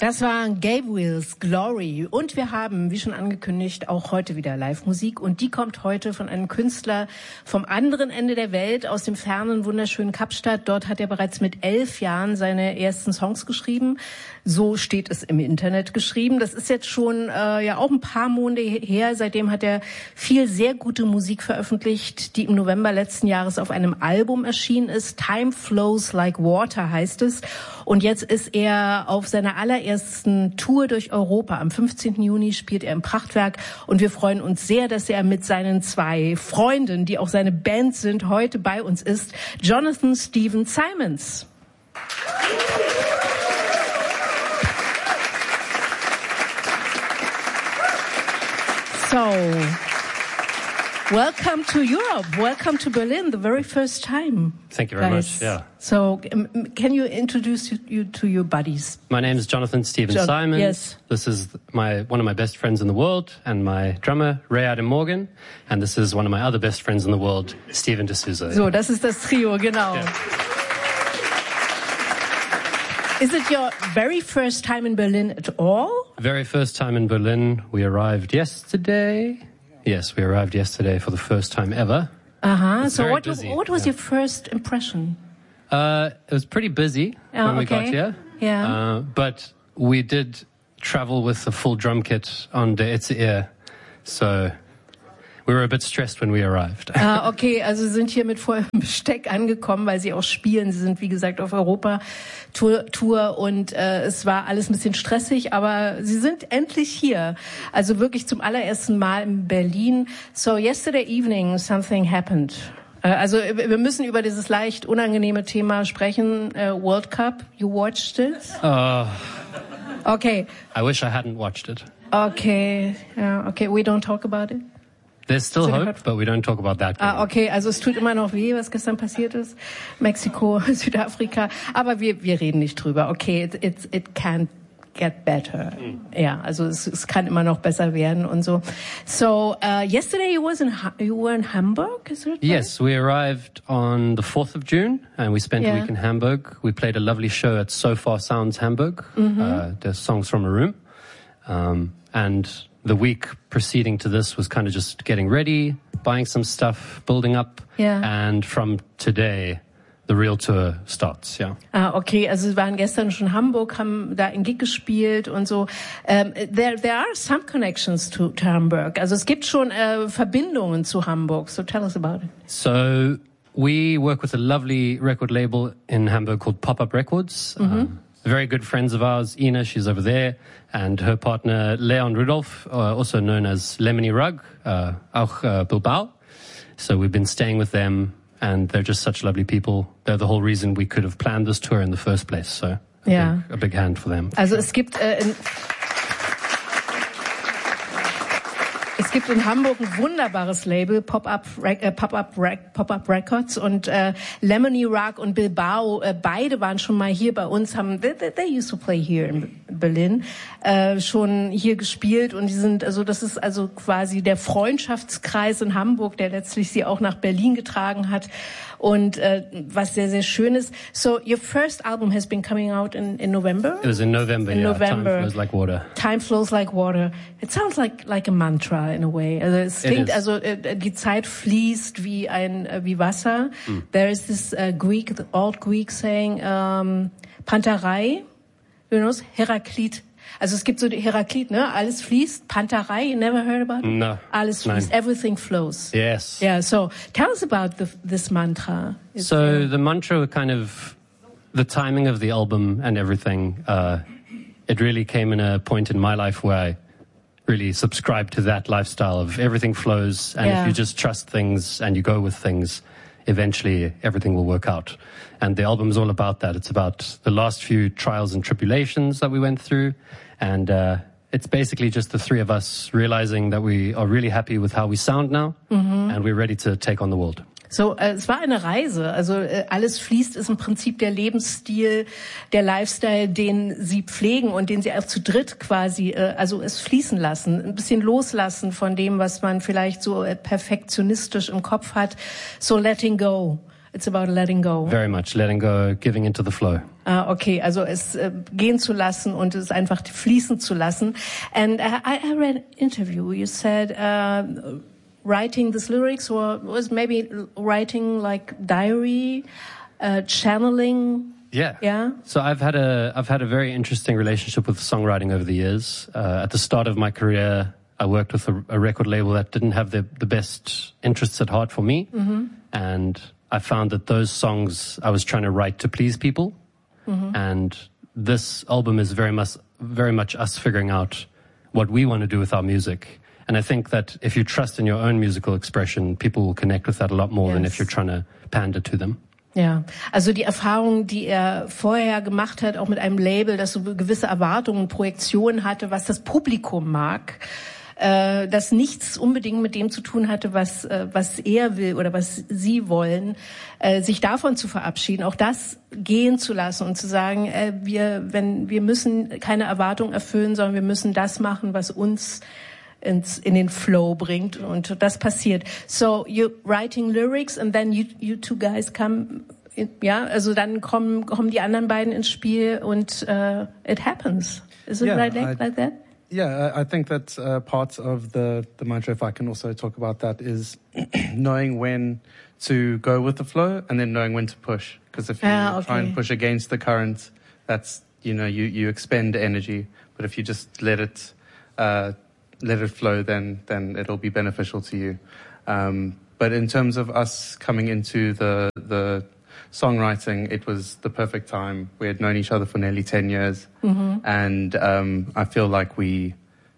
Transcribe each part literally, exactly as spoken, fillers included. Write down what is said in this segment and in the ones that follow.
Das war Gabriel's Glory und wir haben, wie schon angekündigt, auch heute wieder Live-Musik und die kommt heute von einem Künstler vom anderen Ende der Welt, aus dem fernen, wunderschönen Kapstadt. Dort hat er bereits mit elf Jahren seine ersten Songs geschrieben. So steht es im Internet geschrieben. Das ist jetzt schon äh, ja auch ein paar Monate her. Seitdem hat er viel sehr gute Musik veröffentlicht, die im November letzten Jahres auf einem Album erschienen ist. Time Flows Like Water heißt es. Und jetzt ist er auf seiner allerersten Tour durch Europa. Am fünfzehnten Juni spielt er im Prachtwerk und wir freuen uns sehr, dass er mit seinen zwei Freunden, die auch seine Band sind, heute bei uns ist. Jonathan Stephen Simons. So, welcome to Europe. Welcome to Berlin, the very first time. Thank you very guys. much. Yeah. So, um, can you introduce you to your buddies? My name is Jonathan Stephen John, Simons. yes. This is my one of my best friends in the world, and my drummer Ray Adam Morgan. And this is one of my other best friends in the world, Steven D'Souza. So, das ist das Trio, genau. Yeah. Is it your very first time in Berlin at all? Very first time in Berlin. We arrived yesterday. Yes, we arrived yesterday for the first time ever. Uh-huh. It's So very what, busy, what was yeah. your first impression? Uh, it was pretty busy Oh, when we okay. got here. Yeah. Uh, but we did travel with a full drum kit on the Itzeir. So we were a bit stressed when we arrived. Ah, okay, also Sie sind hier mit vollem Besteck angekommen, weil Sie auch spielen. Sie sind, wie gesagt, auf Europa-Tour Tour und äh, es war alles ein bisschen stressig, aber Sie sind endlich hier. Also wirklich zum allerersten Mal in Berlin. So yesterday evening something happened. Äh, also wir müssen über dieses leicht unangenehme Thema sprechen. Äh, World Cup, you watched it? Uh, Okay, I wish I hadn't watched it. okay, ja, okay, we don't talk about it. There's still So, hope, but we don't talk about that. Ah, okay, also es tut immer noch weh, was gestern passiert ist. Mexiko, Südafrika. Aber wir, wir reden nicht drüber. Okay, it, it, it can't get better. Mm. Ja, also es, es kann immer noch besser werden und so. So, uh, yesterday you, was in, you were in Hamburg, is it right? Yes, we arrived on the fourth of June and we spent Yeah. a week in Hamburg. We played a lovely show at So Far Sounds Hamburg. Mm-hmm. Uh, there's songs from a room. Um, and the week preceding to this was kind of just getting ready, buying some stuff, building up. Yeah. And from today, the real tour starts, yeah. Ah, okay, also Sie waren gestern schon in Hamburg, haben da in Gig gespielt und so. Um, there, there are some connections to, to Hamburg. Also es gibt schon äh, Verbindungen zu Hamburg. So tell us about it. So we work with a lovely record label in Hamburg called Pop-Up Records. Mm-hmm. Um, very good friends of ours, Ina, she's over there, and her partner Leon Rudolph, uh, also known as Lemony Rug, uh, auch uh, Bilbao. So we've been staying with them, and they're just such lovely people. They're the whole reason we could have planned this tour in the first place. So a, Yeah. big, a big hand for them. Also es gibt äh, in Es gibt in Hamburg ein wunderbares Label, Pop-Up äh, Pop-Up Pop-Up Records und äh, Lemony Rug und Bilbao, äh, beide waren schon mal hier bei uns, haben they, they used to play here in Berlin, äh, schon hier gespielt und die sind, also das ist also quasi der Freundschaftskreis in Hamburg, der letztlich sie auch nach Berlin getragen hat und äh, was sehr, sehr schön ist. So your first album has been coming out in, in November? It was in November, In yeah. November. Time flows like water. Time flows like water. It sounds like like a mantra in a way. Also es It klingt is. also äh, die Zeit fließt wie ein äh, wie Wasser. Mm. There is this uh, Greek, the old Greek saying um, Panterei, you know, Heraklit. Also es gibt so die Heraklit, ne? Alles fließt. Panterei, you never heard about it? No. Alles Nein. fließt. Everything flows. Yes. Yeah. So tell us about the, this mantra. It's, So uh, the mantra, kind of the timing of the album and everything, uh, it really came in a point in my life where I really subscribed to that lifestyle of everything flows, and Yeah. if you just trust things and you go with things, eventually everything will work out. And the album is all about that. It's about the last few trials and tribulations that we went through, and uh, it's basically just the three of us realizing that we are really happy with how we sound now, Mhm. and we're ready to take on the world. So, äh, es war eine Reise. Also äh, alles fließt ist im Prinzip der Lebensstil, der Lifestyle, den Sie pflegen und den Sie auch zu dritt quasi, äh, also es fließen lassen, ein bisschen loslassen von dem, was man vielleicht so äh, perfektionistisch im Kopf hat. So letting go. It's about letting go. Very much letting go, giving into the flow. Ah, okay, also es äh, gehen zu lassen und es einfach fließen zu lassen. And uh, I, I read an interview. You said uh, writing these lyrics or was maybe writing like diary, uh, channeling. Yeah. Yeah. So I've had a I've had a very interesting relationship with songwriting over the years. Uh, at the start of my career, I worked with a, a record label that didn't have the the best interests at heart for me, mm-hmm. and I found that those songs I was trying to write to please people, mm-hmm. and this album is very much very much us figuring out what we want to do with our music. And I think that if you trust in your own musical expression, people will connect with that a lot more yes. than if you're trying to pander to them. Ja, also die Erfahrung, die er vorher gemacht hat, auch mit einem Label, das so gewisse Erwartungen, Projektionen hatte, was das Publikum mag, äh, das nichts unbedingt mit dem zu tun hatte, was äh, was er will oder was sie wollen, äh, sich davon zu verabschieden, auch das gehen zu lassen und zu sagen, äh, wir wenn wir müssen keine Erwartungen erfüllen, sondern wir müssen das machen, was uns ins, in den Flow bringt, und das passiert. So you writing lyrics and then you you two guys come, in, ja, also dann kommen kommen die anderen beiden ins Spiel und uh, it happens. Is it yeah, right like, I, like that? Yeah, I think that uh, part of the the mantra, if I can also talk about that, is knowing when to go with the flow and then knowing when to push. Because if you ah, okay. try and push against the current, that's, you know, you you expend energy. But if you just let it uh, let it flow, then then it'll be beneficial to you. Um, but in terms of us coming into the the songwriting, it was the perfect time. We had known each other for nearly ten years, mm-hmm. and um, I feel like we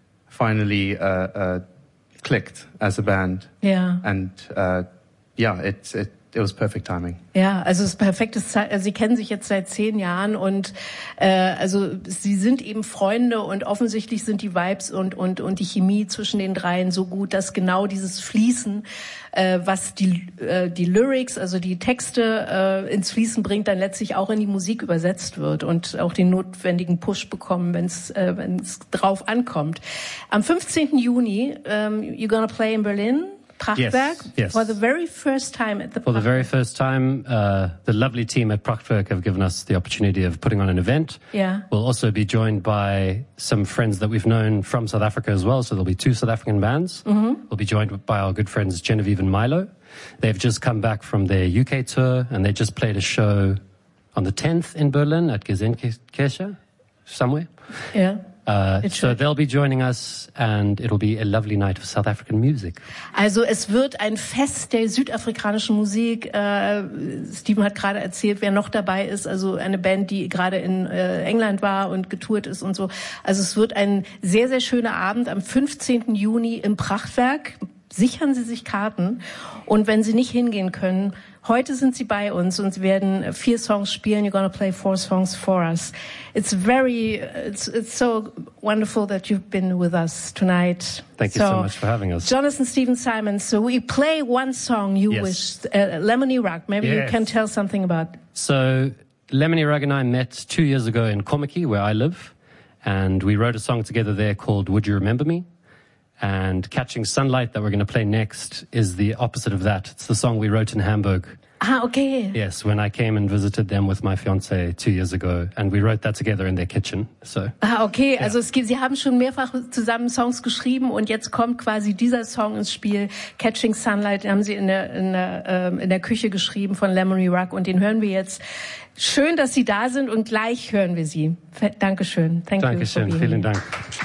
finally uh, uh, clicked as a band. Yeah. And uh, yeah, it it it was perfect timing. Ja, also es ist perfektes Zeit. Also sie kennen sich jetzt seit zehn Jahren und äh, also sie sind eben Freunde, und offensichtlich sind die Vibes und und und die Chemie zwischen den dreien so gut, dass genau dieses Fließen, äh, was die äh, die Lyrics, also die Texte äh, ins Fließen bringt, dann letztlich auch in die Musik übersetzt wird und auch den notwendigen Push bekommen, wenn es äh, wenn es drauf ankommt. Am fünfzehnten Juni, um, you're gonna play in Berlin. Prachtwerk, yes, yes. for the very first time at the For the very first time, uh, the lovely team at Prachtwerk have given us the opportunity of putting on an event. Yeah. We'll also be joined by some friends that we've known from South Africa as well, so there'll be two South African bands. Mm-hmm. We'll be joined by our good friends Genevieve and Milo. They've just come back from their U K tour, and they just played a show on the tenth in Berlin at Gesellschaft, somewhere. Yeah. Uh, so they'll be joining us, and it'll be a lovely night of South African music. Also es wird ein Fest der südafrikanischen Musik. Äh, Steven hat gerade erzählt, wer noch dabei ist. Also eine Band, die gerade in äh, England war und getourt ist und so. Also es wird ein sehr, sehr schöner Abend am fünfzehnten Juni im Prachtwerk. Sichern Sie sich Karten. Und wenn Sie nicht hingehen können, heute sind Sie bei uns und Sie werden vier Songs spielen. You're gonna play four songs for us. It's very, it's, it's so wonderful that you've been with us tonight. Thank you so, so much for having us. Jonathan Steven Simons, so we play one song you yes. wish, uh, Lemony Rug. Maybe yes. you can tell something about. So Lemony Rug and I met two years ago in Kommetjie, where I live, and we wrote a song together there called Would You Remember Me? And Catching Sunlight, that we're going to play next, is the opposite of that. It's the song we wrote in Hamburg. Ah, okay. Yes, when I came and visited them with my fiancée two years ago, and we wrote that together in their kitchen. So. Ah, okay. Ja. Also es gibt, Sie haben schon mehrfach zusammen Songs geschrieben, und jetzt kommt quasi dieser Song ins Spiel. Catching Sunlight, den haben Sie in der in der ähm, in der Küche geschrieben von Lemony Rug, und den hören wir jetzt. Schön, dass Sie da sind, und gleich hören wir Sie. Dankeschön. Thank Dankeschön. you. Vielen Dank.